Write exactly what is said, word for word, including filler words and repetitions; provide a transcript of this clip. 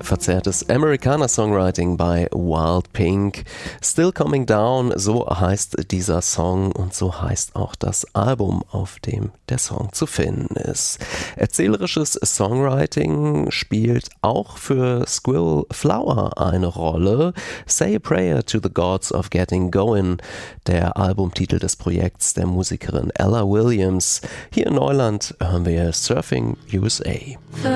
verzerrtes Americana-Songwriting bei Wild Pink. Still Coming Down, so heißt dieser Song und so heißt auch das Album, auf dem der Song zu finden ist. Erzählerisches Songwriting spielt auch für Squirrel Flower eine Rolle. Say a Prayer to the Gods of Getting Going, der Albumtitel des Projekts der Musikerin Ella Williams. Hier in Neuland hören wir Surfing U S A.